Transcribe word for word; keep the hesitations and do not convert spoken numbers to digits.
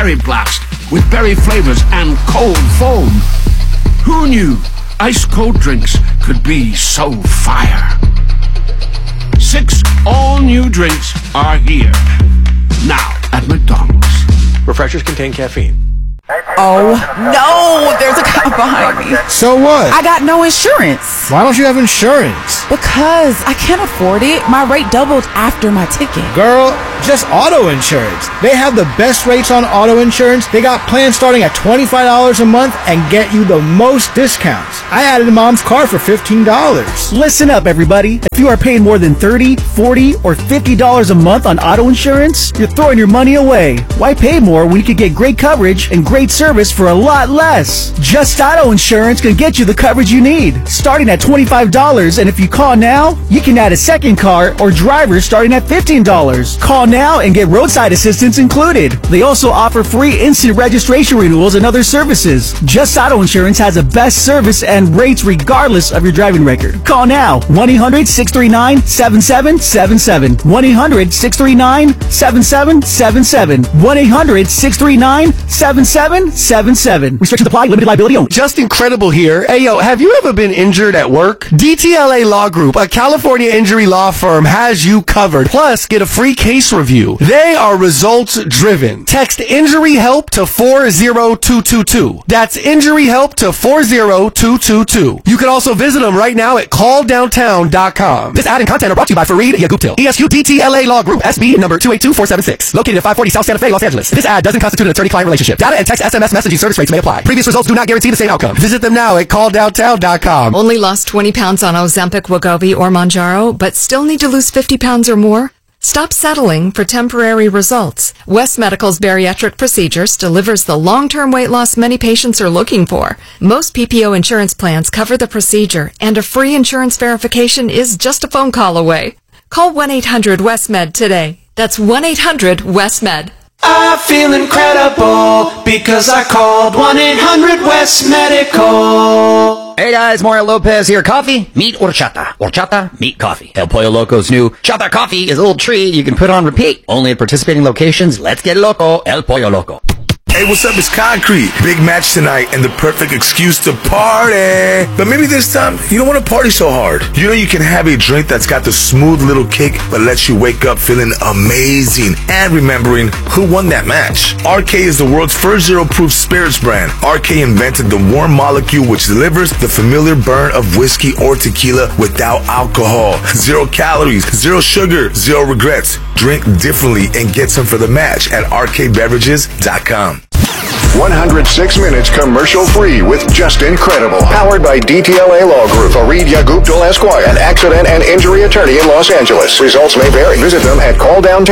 Berry Blast with berry flavors and cold foam. Who knew ice-cold drinks could be so fire? Six all-new drinks are here. Now at McDonald's. Refreshers contain caffeine. Oh, no, there's a cop behind me. So what? I got no insurance. Why don't you have insurance? Because I can't afford it. My rate doubled after my ticket. Girl, just auto insurance. They have the best rates on auto insurance. They got plans starting at twenty-five dollars a month and get you the most discounts. I added Mom's car for fifteen dollars. Listen up, everybody. If you are paying more than thirty dollars, forty dollars, or fifty dollars a month on auto insurance, you're throwing your money away. Why pay more when you can get great coverage and great service for a lot less? Just Auto Insurance can get you the coverage you need, starting at twenty-five dollars, and if you call now, you can add a second car or driver starting at fifteen dollars. Call now and get roadside assistance included. They also offer free instant registration renewals and other services. Just Auto Insurance has the best service and rates regardless of your driving record. Call now, one eight hundred, six three nine, seven seven seven seven. one eight hundred, six three nine, seven seven seven seven. one eight hundred, six three nine, seven seven seven seven. Restrictions apply. Limited liability only. Just Incredible here. Hey, yo, have you ever been injured at work? D T L A Law Group, a California injury law firm, has you covered. Plus, get a free case review. They are results driven. Text injury help to four zero two two two. That's injury help to four zero two two two. You can also visit them right now at call downtown dot com. This ad and content are brought to you by Fareed Yaguptil, E S Q D T L A Law Group, S B number two eight two four seven six, located at five forty South Santa Fe, Los Angeles. This ad doesn't constitute an attorney-client relationship. Data and text S M S messaging service rates may apply. Previous results do not guarantee the same outcome. Visit them now at call downtown dot com. Only lost twenty pounds on Ozempic, Wegovy, or Mounjaro, but still need to lose fifty pounds or more? Stop settling for temporary results. West Medical's bariatric procedures delivers the long-term weight loss many patients are looking for. Most P P O insurance plans cover the procedure, and a free insurance verification is just a phone call away. Call one eight hundred West Med today. That's one eight hundred West Med. I feel incredible because I called one eight hundred West Medical. Hey guys, Mario Lopez here. Coffee, meat, horchata. Horchata, meat, coffee. El Pollo Loco's new Chata Coffee is a little treat you can put on repeat. Only at participating locations. Let's get loco. El Pollo Loco. Hey, what's up? It's Concrete. Big match tonight and the perfect excuse to party. But maybe this time, you don't want to party so hard. You know you can have a drink that's got the smooth little kick but lets you wake up feeling amazing and remembering who won that match. R K is the world's first zero-proof spirits brand. R K invented the warm molecule which delivers the familiar burn of whiskey or tequila without alcohol. Zero calories, zero sugar, zero regrets. Drink differently and get some for the match at R K beverages dot com. one hundred six minutes commercial free with Just Incredible. Powered by D T L A Law Group. Fareed Yaguptil Esquire, an accident and injury attorney in Los Angeles. Results may vary. Visit them at call downtown